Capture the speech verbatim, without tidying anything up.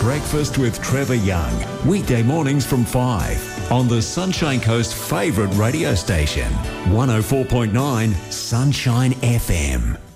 Breakfast with Trevor Young. Weekday mornings from five on the Sunshine Coast favourite radio station. one oh four point nine Sunshine F M.